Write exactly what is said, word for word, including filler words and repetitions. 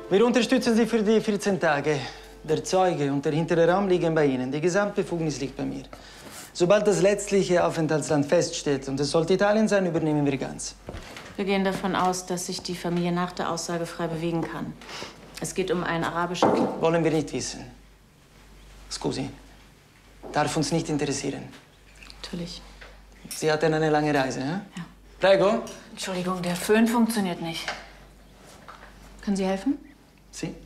Wir unterstützen Sie für die vierzehn Tage. Der Zeuge und der hintere Raum liegen bei Ihnen. Die Gesamtbefugnis liegt bei mir. Sobald das letztliche Aufenthaltsland feststeht, und es sollte Italien sein, übernehmen wir ganz. Wir gehen davon aus, dass sich die Familie nach der Aussage frei bewegen kann. Es geht um ein arabisches Kind. Wollen wir nicht wissen. Scusi. Darf uns nicht interessieren. Natürlich. Sie hatten eine lange Reise, hä? Ja. Prego. Entschuldigung, der Föhn funktioniert nicht. Können Sie helfen? Sie?